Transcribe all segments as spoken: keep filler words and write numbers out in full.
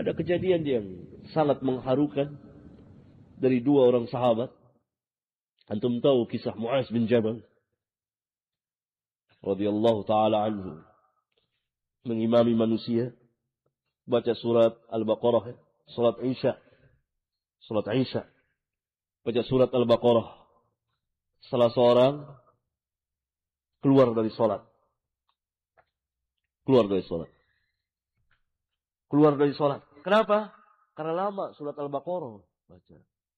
ada kejadian yang sangat mengharukan dari dua orang sahabat. Antum tahu kisah Muaz bin Jabal radhiyallahu taala anhu mengimami manusia baca surat Al-Baqarah, surat Isya, surat Isya, baca surat Al-Baqarah. Salah seorang keluar dari salat, keluar dari salat, keluar dari salat. Kenapa? Karena lama surat Al-Baqarah baca.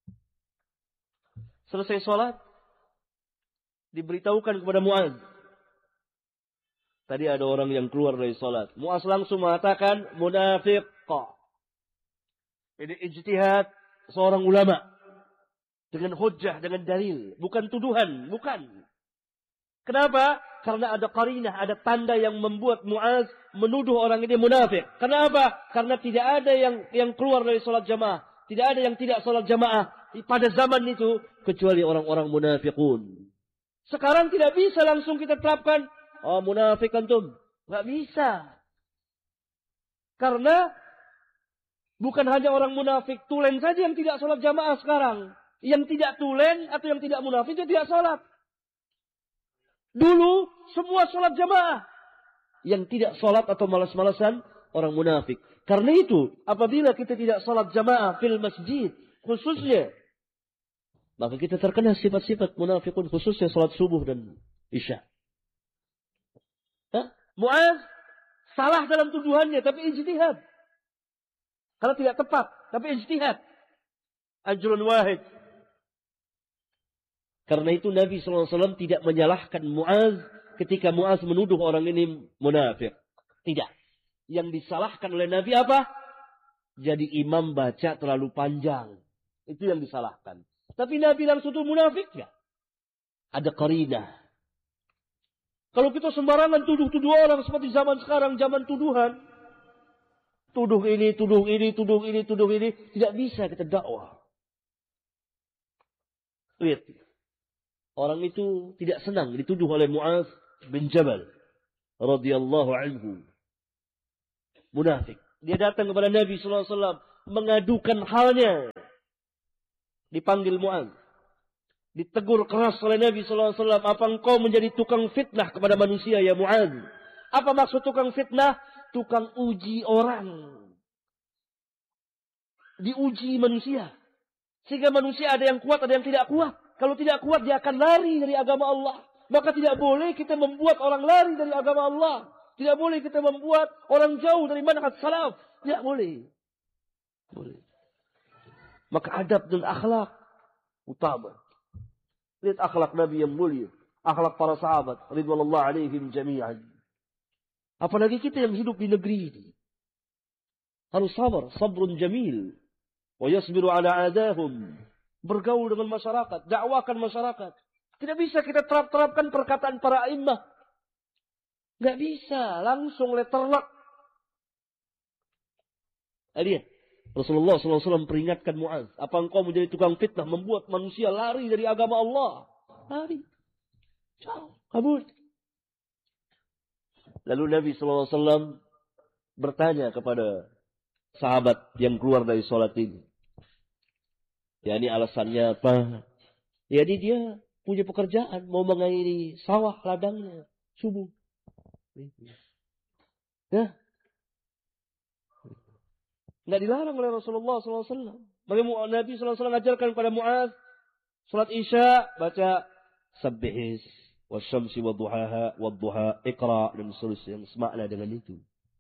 Selesai salat, diberitahukan kepada Muaz. Tadi ada orang yang keluar dari salat. Muaz langsung mengatakan munafiq. Ini ijtihad seorang ulama dengan hujjah, dengan dalil, bukan tuduhan, bukan. Kenapa? Karena ada qarinah, ada tanda yang membuat Muaz menuduh orang ini munafik. Kenapa? Karena tidak ada yang yang keluar dari salat jamaah, tidak ada yang tidak salat jamaah pada zaman itu kecuali orang-orang munafikun. Sekarang tidak bisa langsung kita terapkan, oh munafik antum. Enggak bisa. Karena bukan hanya orang munafik tulen saja yang tidak salat jamaah sekarang. Yang tidak tulen atau yang tidak munafik itu tidak salat. Dulu semua salat jamaah. Yang tidak salat atau malas-malasan orang munafik. Karena itu apabila kita tidak salat jamaah fil masjid khususnya, maka kita terkena sifat-sifat munafikun khususnya salat subuh dan isya. Hah? Muaz salah dalam tuduhannya tapi ijtihad. Karena tidak tepat tapi ijtihad. Ajrun wahid. Karena itu Nabi sallallahu alaihi wasallam tidak menyalahkan Muaz ketika Muaz menuduh orang ini munafik. Tidak. Yang disalahkan oleh Nabi apa? Jadi imam baca terlalu panjang. Itu yang disalahkan. Tapi Nabi langsung tuduh munafik enggak? Ada qarinah. Kalau kita sembarangan tuduh-tuduh orang seperti zaman sekarang, zaman tuduhan. Tuduh ini, tuduh ini, tuduh ini, tuduh ini. Tidak bisa kita dakwah. Lihat. Orang itu tidak senang dituduh oleh Muaz bin Jabal radhiyallahu anhu munafik. Dia datang kepada Nabi sallallahu alaihi wasallam mengadukan halnya. Dipanggil Muaz. Ditegur keras oleh Nabi sallallahu alaihi wasallam, "Apa engkau menjadi tukang fitnah kepada manusia ya Muaz?" Apa maksud tukang fitnah? Tukang uji orang. Diuji manusia. Sehingga manusia ada yang kuat, ada yang tidak kuat. Kalau tidak kuat, dia akan lari dari agama Allah. Maka tidak boleh kita membuat orang lari dari agama Allah. Tidak boleh kita membuat orang jauh dari manhaj salaf. Tidak boleh. Boleh. Maka adab dan akhlak utama. Lihat akhlak Nabi yang mulia. Akhlak para sahabat. Ridwanullah alaihim jami'an. Apalagi kita yang hidup di negeri ini. Harus sabar. Sabrun jamil. Wa yasbiru ala adahum. Bergaul dengan masyarakat, dakwakan masyarakat. Tidak bisa kita terap-terapkan perkataan para imam. Tidak bisa, langsung letterlock. Lihat, Rasulullah sallallahu alaihi wasallam peringatkan Muaz, apa engkau menjadi tukang fitnah, membuat manusia lari dari agama Allah? Lari. Jauh, kabur. Lalu Nabi sallallahu alaihi wasallam bertanya kepada sahabat yang keluar dari sholat ini. Ya ini alasannya apa? Jadi dia punya pekerjaan. Mau mengairi sawah ladangnya. Subuh. Ya. Nggak dilarang oleh Rasulullah sallallahu alaihi wasallam. Nabi sallallahu alaihi wasallam ajarkan kepada Muaz. Salat Isya. Baca. Sabbihis. Wasyamsi wadduhaha. Wadduha. Iqra. Dan seterusnya. Yang semakna dengan itu.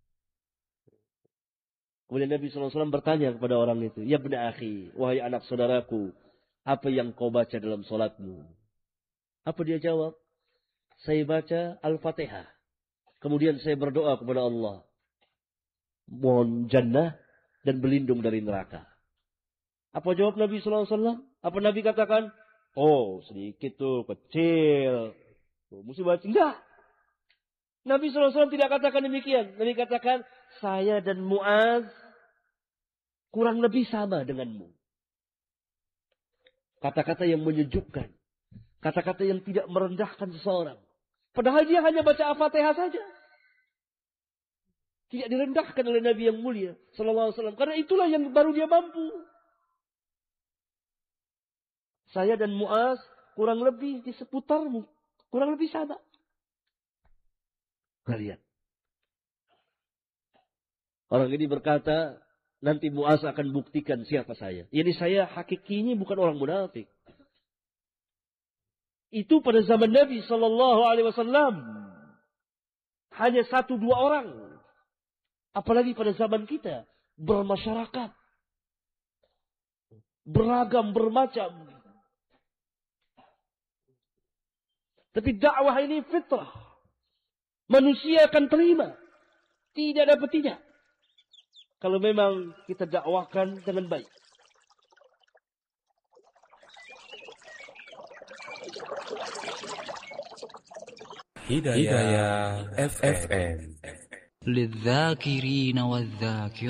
Kemudian Nabi sallallahu alaihi wasallam bertanya kepada orang itu, "Ya ibn akhi, wahai anak saudaraku, apa yang kau baca dalam salatmu?" Apa dia jawab? "Saya baca Al-Fatihah. Kemudian saya berdoa kepada Allah, mohon jannah dan berlindung dari neraka." Apa jawab Nabi sallallahu alaihi wasallam? Apa Nabi katakan, "Oh, sedikit tuh, kecil. Tuh, mesti baca." Enggak. Nabi sallallahu alaihi wasallam tidak katakan demikian. Nabi katakan, saya dan Muaz kurang lebih sama denganmu. Kata-kata yang menyejukkan. Kata-kata yang tidak merendahkan seseorang. Padahal dia hanya baca Al-Fatihah saja. Tidak direndahkan oleh Nabi yang mulia sallallahu alaihi wasallam. Karena itulah yang baru dia mampu. Saya dan Muaz kurang lebih di seputarmu. Kurang lebih sama. Kalian. Orang ini berkata, nanti Muaz akan buktikan siapa saya. Jadi saya hakikinya bukan orang munafik. Itu pada zaman Nabi sallallahu alaihi wasallam. Hanya satu dua orang. Apalagi pada zaman kita. Bermasyarakat. Beragam, bermacam. Tapi dakwah ini fitrah. Manusia akan terima. Tidak dapat tidak. Kalau memang kita dakwahkan dengan baik. Hidayah F M. للذاكرين والذاكرات